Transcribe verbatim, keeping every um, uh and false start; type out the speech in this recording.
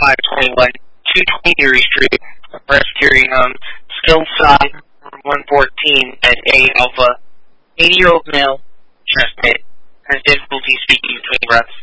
five twenty-one, two twenty Erie Street, Presbyterian home, skilled side, one fourteen at A Alpha, eighty-year-old male, chest pain, has difficulty speaking between breaths.